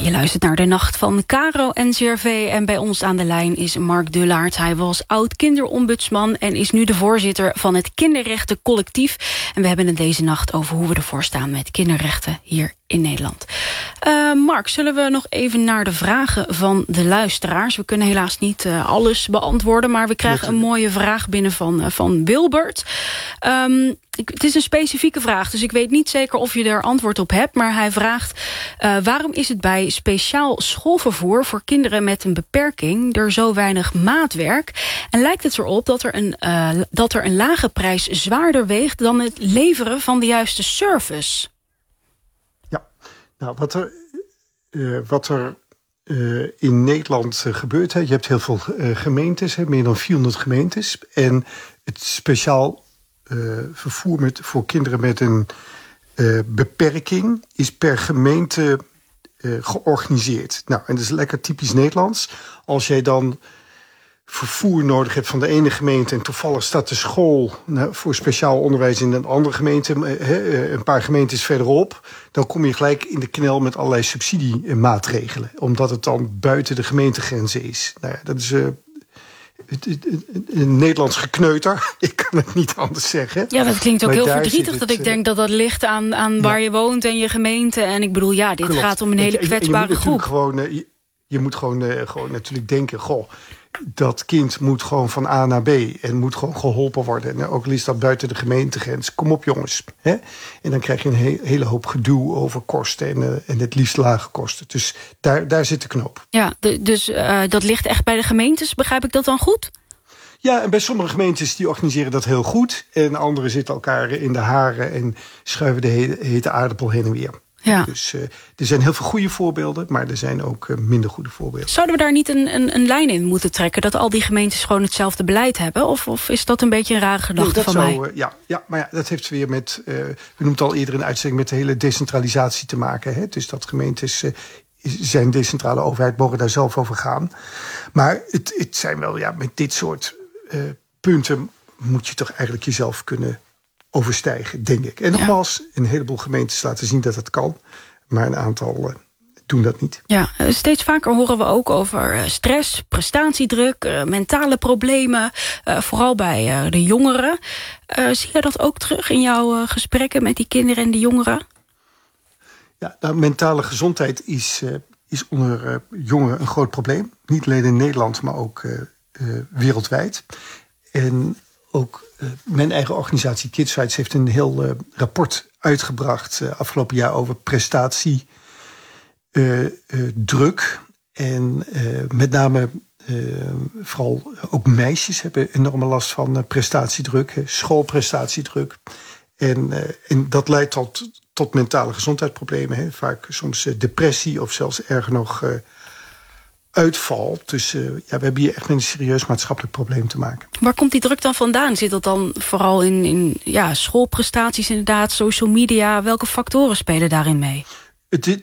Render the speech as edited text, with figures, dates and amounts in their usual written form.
Je luistert naar De Nacht van Caro NCRV en bij ons aan de lijn is Mark Dullaert. Hij was oud-kinderombudsman en is nu de voorzitter van het Kinderrechtencollectief. En we hebben het deze nacht over hoe we ervoor staan met kinderrechten hier in Nederland. Mark, zullen we nog even naar de vragen van de luisteraars? We kunnen helaas niet alles beantwoorden, maar we krijgen een mooie vraag binnen van Wilbert. Het is een specifieke vraag, dus ik weet niet zeker of je er antwoord op hebt. Maar hij vraagt, waarom is het bij speciaal schoolvervoer voor kinderen met een beperking er zo weinig maatwerk? En lijkt het erop dat er een lage prijs zwaarder weegt dan het leveren van de juiste service? Ja, nou wat er in Nederland gebeurt, je hebt heel veel gemeentes, meer dan 400 gemeentes. En het speciaal vervoer voor kinderen met een beperking is per gemeente georganiseerd. Nou, en dat is lekker typisch Nederlands. Als jij dan vervoer nodig hebt van de ene gemeente en toevallig staat de school voor speciaal onderwijs in een andere gemeente, een paar gemeentes verderop, dan kom je gelijk in de knel met allerlei subsidiemaatregelen, omdat het dan buiten de gemeentegrenzen is. Nou ja, dat is een Nederlands gekneuter. Ik kan het niet anders zeggen. Ja, dat klinkt ook heel verdrietig dat ik denk dat dat ligt aan waar je woont en je gemeente. En ik bedoel, ja, dit gaat om een hele kwetsbare groep. Je moet gewoon natuurlijk denken, dat kind moet gewoon van A naar B en moet gewoon geholpen worden. Nou, ook al is dat buiten de gemeentegrens. Kom op, jongens. Hè? En dan krijg je een hele hoop gedoe over kosten en het liefst lage kosten. Dus daar zit de knoop. Ja, dus dat ligt echt bij de gemeentes. Begrijp ik dat dan goed? Ja, en bij sommige gemeentes die organiseren dat heel goed. En andere zitten elkaar in de haren en schuiven de hete aardappel heen en weer. Ja. Dus er zijn heel veel goede voorbeelden, maar er zijn ook minder goede voorbeelden. Zouden we daar niet een lijn in moeten trekken, dat al die gemeentes gewoon hetzelfde beleid hebben? Of is dat een beetje een rare gedachte van mij? Maar ja, dat heeft weer met, we noemden het al eerder in de uitzending, met de hele decentralisatie te maken. Hè? Dus dat gemeentes zijn decentrale overheid, mogen daar zelf over gaan. Maar het zijn wel, met dit soort punten moet je toch eigenlijk jezelf kunnen overstijgen, denk ik. En nogmaals, een heleboel gemeentes laten zien dat het kan, maar een aantal doen dat niet. Ja, steeds vaker horen we ook over stress, prestatiedruk, mentale problemen, vooral bij de jongeren. Zie je dat ook terug in jouw gesprekken met die kinderen en de jongeren? Ja, nou, mentale gezondheid is onder jongeren een groot probleem. Niet alleen in Nederland, maar ook wereldwijd. En ook mijn eigen organisatie Kidsrights heeft een heel rapport uitgebracht afgelopen jaar over prestatiedruk. En met name vooral ook meisjes hebben enorme last van prestatiedruk, schoolprestatiedruk. En dat leidt tot mentale gezondheidsproblemen. Vaak soms depressie of zelfs erger nog uitval. Dus we hebben hier echt met een serieus maatschappelijk probleem te maken. Waar komt die druk dan vandaan? Zit dat dan vooral in schoolprestaties inderdaad, social media? Welke factoren spelen daarin mee? Het